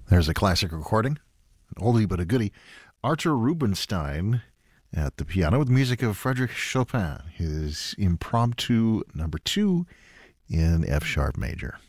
There's a classic recording, an oldie but a goodie. Artur Rubinstein at the piano with music of Frédéric Chopin, his Impromptu number 2 in F sharp major.